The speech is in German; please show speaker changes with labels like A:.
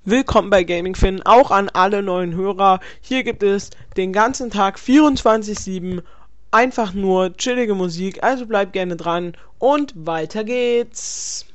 A: Willkommen bei Gaming Finn, auch an alle neuen Hörer. Hier gibt es den ganzen Tag 24/7 einfach nur chillige Musik, also bleibt gerne dran und weiter geht's.